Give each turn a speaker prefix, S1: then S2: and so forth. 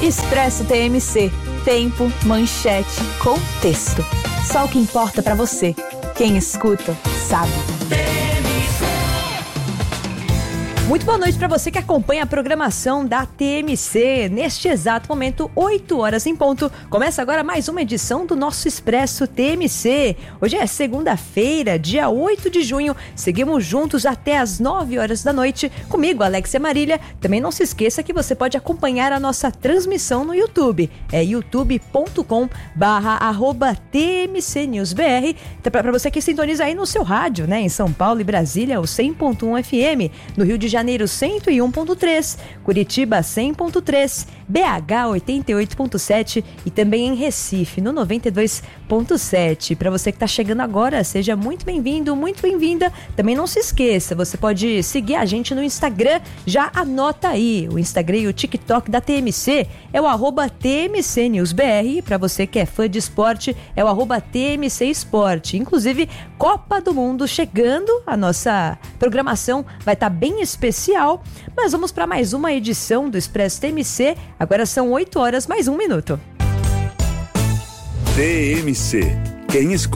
S1: Expresso TMC. Tempo, manchete, contexto. Só o que importa pra você. Quem escuta, sabe. Muito boa noite para você que acompanha a programação da TMC. Neste exato momento, 8 horas em ponto. Começa agora mais uma edição do nosso Expresso TMC. Hoje é segunda-feira, dia 8 de junho. Seguimos juntos até as 9 horas da noite. Comigo, Alexia Marília. Também não se esqueça que você pode acompanhar a nossa transmissão no YouTube. É youtube.com/TMCNewsBR. Para você que sintoniza aí no seu rádio, né? Em São Paulo e Brasília, o 100.1 FM. No Rio de Janeiro 101.3, Curitiba 100.3, BH 88.7 e também em Recife no 92.7. Para você que está chegando agora, seja muito bem-vindo, muito bem-vinda. Também não se esqueça, você pode seguir a gente no Instagram, já anota aí, o Instagram e o TikTok da TMC é o @TMCNewsBR. Para você que é fã de esporte, é o @TMC Esporte. Inclusive, Copa do Mundo chegando, a nossa programação vai estar bem especial, mas vamos para mais uma edição do Expresso TMC. Agora são 8 horas mais 1 minuto.
S2: TMC. Quem escuta